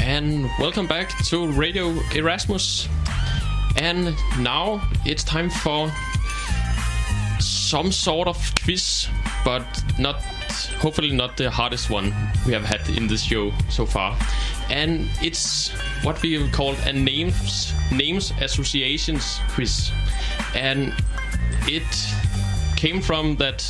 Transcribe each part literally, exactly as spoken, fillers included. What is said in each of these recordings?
and welcome back to Radio Erasmus. And now it's time for some sort of quiz, but not, hopefully not the hardest one we have had in this show so far. And it's what we have called a names names associations quiz. And it came from that,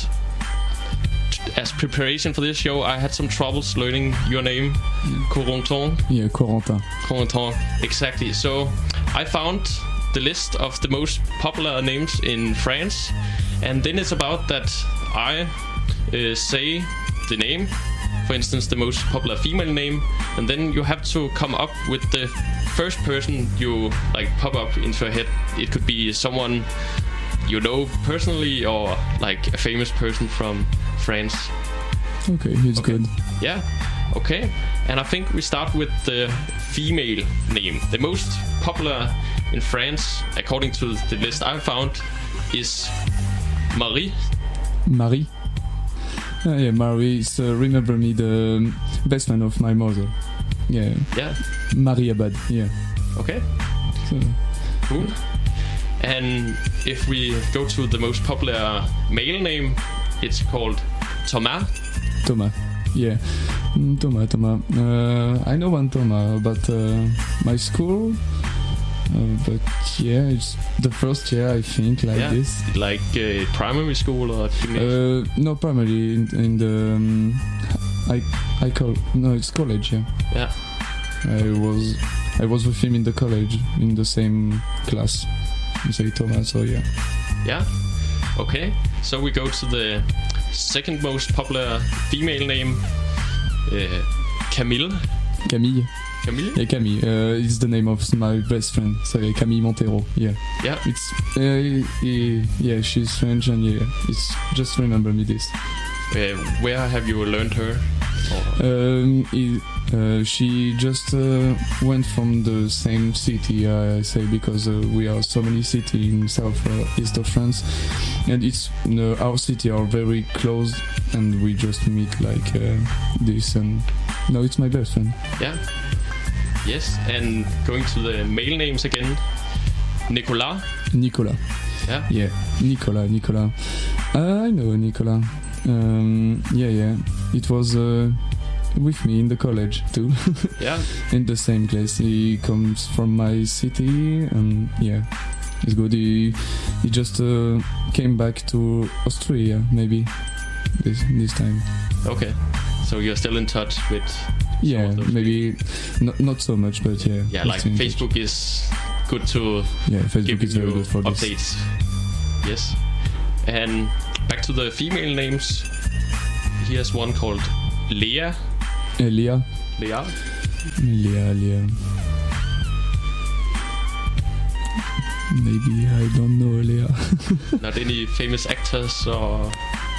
as preparation for this show, I had some troubles learning your name, Corentin. Yeah, Corentin. Corentin, exactly. So I found the list of the most popular names in France, and then it's about that I uh, say the name, for instance, the most popular female name, and then you have to come up with the first person you like pop up into your head. It could be someone you know personally, or like a famous person from France. Okay, it's okay. good. Yeah, okay. And I think we start with the female name. The most popular in France, according to the list I found, is Marie. Marie? Uh, yeah, Marie is, uh, remember me, the best friend of my mother. Yeah. Yeah. Marie Abad, yeah. Okay. So, cool. And if we go to the most popular male name, it's called Thomas. Thomas, yeah. Mm, Thomas, Thomas. Uh, I know one Thomas, but uh, my school. Uh, but yeah, it's the first year I think like yeah, this. Like uh, primary school or gymnasium? Uh, no, primarily in, in the um, I I call no, it's college. Yeah. Yeah. I was I was with him in the college in the same class. You say Thomas, so yeah. Yeah. Okay. So we go to the second most popular female name, uh, Camille. Camille. Camille? Yeah, Camille. Uh, it's the name of my best friend. So yeah, Camille Montero. Yeah. Yeah. It's uh, yeah, she's French, and yeah, it's just remember me this. Uh, where have you learned her? Um, it, uh, she just uh, went from the same city, I say, because uh, we are so many cities in south uh, east of France, and it's uh, our city are very close, and we just meet like uh, this, and no, it's my best friend. Yeah. Yes, and going to the male names again, Nicolas. Nicolas. Yeah. Yeah, Nicolas. Nicolas. Uh, I know Nicolas. Um, yeah, yeah. It was uh, with me in the college too. Yeah. In the same class. He comes from my city, and yeah, it's good. He he just uh, came back to Austria maybe this this time. Okay. So you're still in touch with? Yeah, maybe not not so much, but yeah. Yeah, like Facebook touch. Is good to yeah, Facebook give is very good for updates. This. Yes. And back to the female names. Here's one called Leah. Uh, Leah. Leah. Leah, Leah. Maybe I don't know Leah. Not any famous actors or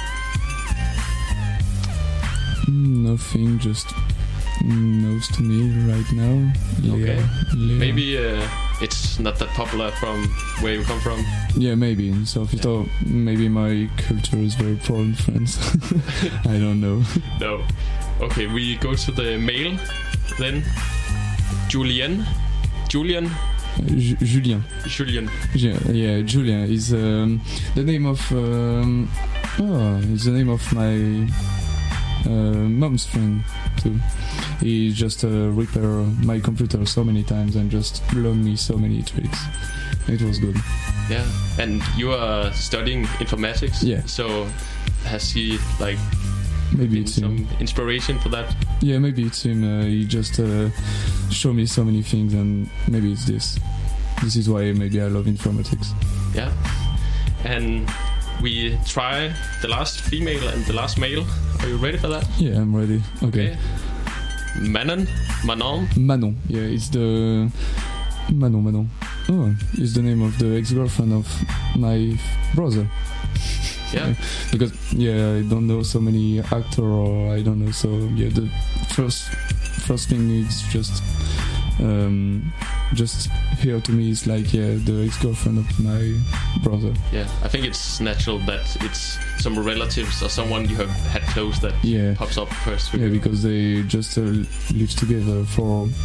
nothing, just knows to me right now. Leah, okay. Leah. Maybe uh, it's not that popular from where you come from. Yeah, maybe in South East. Or maybe my culture is very poor in France. I don't know. No. Okay, we go to the male then. Julien. Julian. Uh, Ju- Julien. Julien. Yeah, yeah, Julien is um, the name of. Um, oh, it's the name of my uh, mom's friend too. He just uh, repair my computer so many times and just learned me so many tricks. It was good. Yeah, and you are studying informatics. Yeah. So has he like maybe it's some him. inspiration for that? Yeah, maybe it's him. Uh, he just uh, showed me so many things, and maybe it's this. This is why maybe I love informatics. Yeah. And we try the last female and the last male. Are you ready for that? Yeah, I'm ready. Okay. Okay. Manon. Manon. Manon. Yeah, it's the Manon. Manon. Oh, it's the name of the ex-girlfriend of my brother. Yeah. Yeah. Because yeah, I don't know so many actor, or I don't know. So yeah, the first first thing is just um, just here to me is like yeah, the ex-girlfriend of my brother. Yeah, I think it's natural that it's some relatives or someone you have had close that yeah. pops up first. Yeah, because they just uh, live together for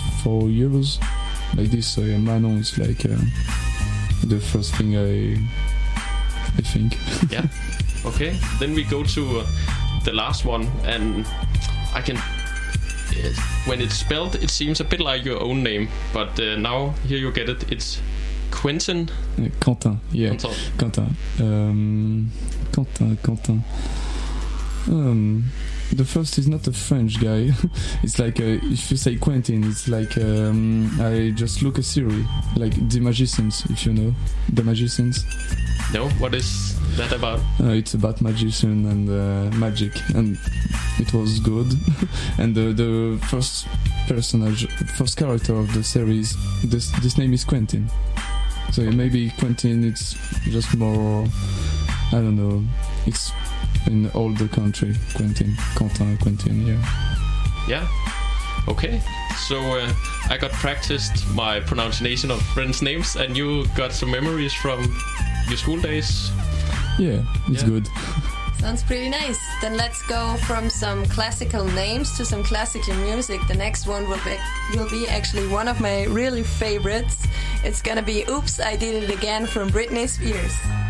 four years like this. So yeah, Manon is like uh, the first thing I I think. Yeah. Okay. Then we go to uh, the last one, and I can. Uh, when it's spelled, it seems a bit like your own name, but uh, now here you get it. It's Quentin. Uh, Quentin. Yeah. Quentin. Quentin. Um, Quentin. Quentin. Um, the first is not a French guy. It's like uh, if you say Quentin, it's like um, I just look a series like The Magicians, if you know The Magicians. No, what is that about? Uh, it's about magician and uh, magic, and it was good. And the the first personage, first character of the series, this this name is Quentin. So maybe Quentin, it's just more, I don't know, it's in all the country. Quentin, Quentin, Quentin, yeah. Yeah. Okay. So uh, I got practiced my pronunciation of friends' names, and you got some memories from your school days. Yeah, it's yeah. good. Sounds pretty nice. Then let's go from some classical names to some classical music. The next one will be will be actually one of my really favorites. It's gonna be "Oops, I Did It Again" from Britney Spears.